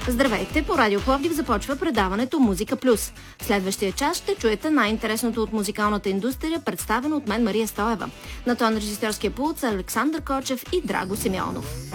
Здравейте, по Радио Пловдив започва предаването Музика Плюс. В следващия час ще чуете най-интересното от музикалната индустрия, представено от мен Мария Стоева. На тон режисьорския пулт са Александър Кочев и Драго Симеонов.